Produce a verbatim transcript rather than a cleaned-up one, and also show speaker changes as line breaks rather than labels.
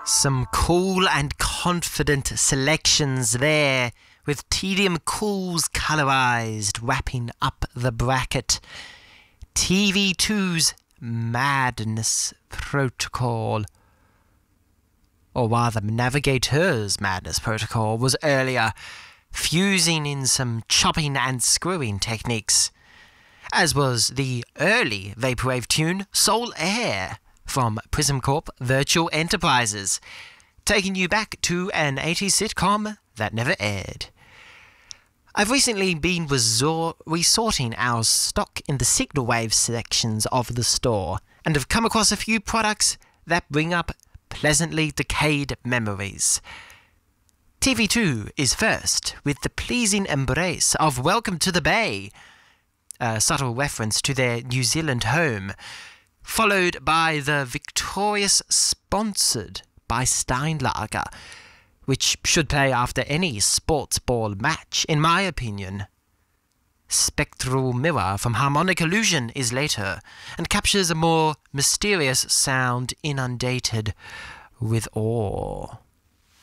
Some cool and confident selections there, with Tedium Cool's Colorized wrapping up the bracket. T V two's Madness Protocol, or rather Navigator's Madness Protocol, was earlier, fusing in some chopping and screwing techniques, as was the early Vaporwave tune Soul Air from Prism Corp Virtual Enterprises, taking you back to an eighties sitcom that never aired. I've recently been resor- resorting our stock in the Signal Wave sections of the store, and have come across a few products that bring up pleasantly decayed memories. T V two is first, with the pleasing embrace of Welcome to the Bay, a subtle reference to their New Zealand home, followed by the victorious Sponsored by Steinlager, which should play after any sports ball match, in my opinion. Spectral Mirror from Harmonic Illusion is later, and captures a more mysterious sound inundated with awe.